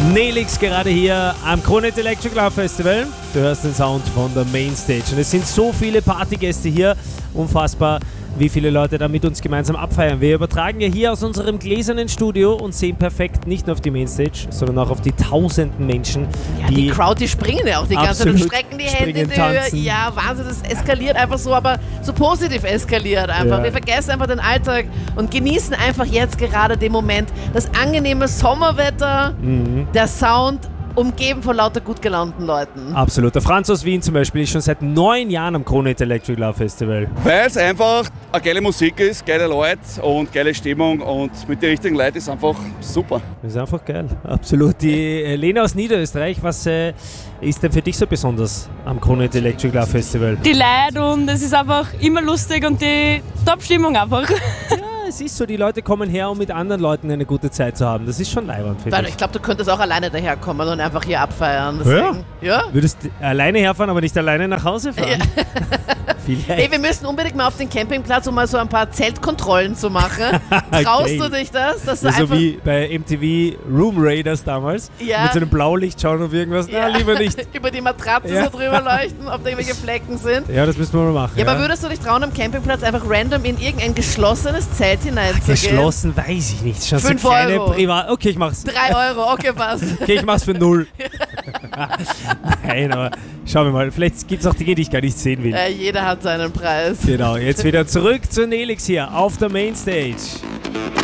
Nelix gerade hier am Kronet Electric Love Festival. Du hörst den Sound von der Mainstage. Und es sind so viele Partygäste hier. Unfassbar, wie viele Leute da mit uns gemeinsam abfeiern. Wir übertragen ja hier aus unserem gläsernen Studio und sehen perfekt nicht nur auf die Mainstage, sondern auch auf die tausenden Menschen. Ja, die Crowd, die springen ja auch die ganze Zeit und strecken die Hände in die Höhe. Tanzen. Ja, Wahnsinn, das eskaliert einfach so, aber so positiv eskaliert einfach. Ja. Wir vergessen einfach den Alltag und genießen einfach jetzt gerade den Moment. Das angenehme Sommerwetter, der Sound, umgeben von lauter gut gelaunten Leuten. Absolut. Der Franz aus Wien zum Beispiel ist schon seit 9 Jahren am Kronet Electric Love Festival. Weil es einfach eine geile Musik ist, geile Leute und geile Stimmung und mit den richtigen Leuten ist einfach super. Das ist einfach geil. Absolut. Die Lena aus Niederösterreich, was ist denn für dich so besonders am Kronet Electric Love Festival? Die Leute und es ist einfach immer lustig und die Top-Stimmung einfach. Ja, es ist so, die Leute kommen her, um mit anderen Leuten eine gute Zeit zu haben. Das ist schon leibend, finde Weil ich. ich glaube, du könntest auch alleine daherkommen und einfach hier abfeiern. Deswegen, ja? Würdest alleine herfahren, aber nicht alleine nach Hause fahren? Ja. Vielleicht. Hey, wir müssen unbedingt mal auf den Campingplatz, um mal so ein paar Zeltkontrollen zu machen. Traust Okay. du dich das? Dass du Ja, so einfach wie bei MTV Room Raiders damals. Ja. Mit so einem Blaulicht schauen auf irgendwas. Ja. Na, lieber nicht. über die Matratze Ja. so drüber leuchten, ob da irgendwelche Flecken sind. Ja, das müssen wir mal machen. Ja, aber würdest du dich trauen, am Campingplatz einfach random in irgendein geschlossenes Zelt hineinzugehen? Geschlossen weiß ich nicht. Schon 5 so kleine Euro. Privat. Okay, ich mach's. 3 Euro, okay, passt. Okay, ich mach's für 0. Nein, aber schauen wir mal. Vielleicht gibt's auch Dinge, die ich gar nicht sehen will. Jeder hat seinen Preis. Genau, jetzt wieder zurück zu Nelix hier auf der Mainstage.